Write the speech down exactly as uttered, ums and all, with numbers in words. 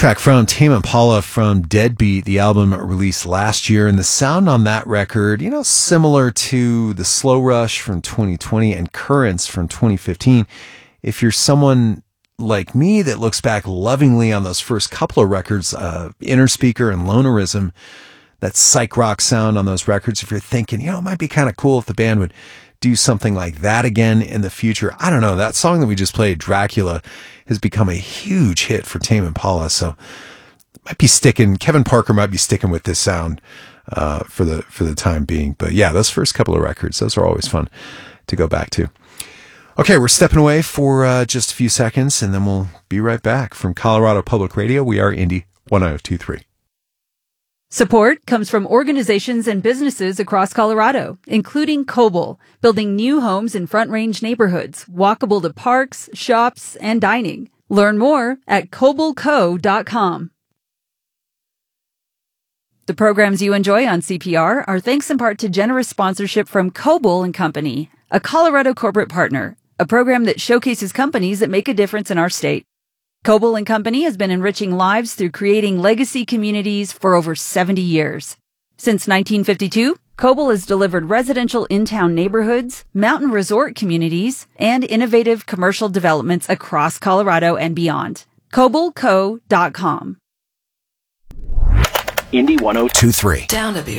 track from Tame Impala from Deadbeat, the album released last year, and the sound on that record, you know, similar to the Slow Rush from twenty twenty and Currents from twenty fifteen. If you're someone like me that looks back lovingly on those first couple of records, uh, Inner Speaker and Lonerism, that psych rock sound on those records, if you're thinking, you know, it might be kind of cool if the band would do something like that again in the future. I don't know. That song that we just played, Dracula, has become a huge hit for Tame Impala. So might be sticking, Kevin Parker might be sticking with this sound uh, for the for the time being. But yeah, those first couple of records, those are always fun to go back to. Okay, we're stepping away for uh, just a few seconds, and then we'll be right back. From Colorado Public Radio, we are Indy one oh two point three. Support comes from organizations and businesses across Colorado, including Coble, building new homes in Front Range neighborhoods, walkable to parks, shops, and dining. Learn more at coble co dot com. The programs you enjoy on C P R are thanks in part to generous sponsorship from Coble and Company, a Colorado corporate partner, a program that showcases companies that make a difference in our state. Coble and Company has been enriching lives through creating legacy communities for over seventy years. Since nineteen fifty-two, Coble has delivered residential in-town neighborhoods, mountain resort communities, and innovative commercial developments across Colorado and beyond. coble co dot com. Indy one oh two point three. Down to be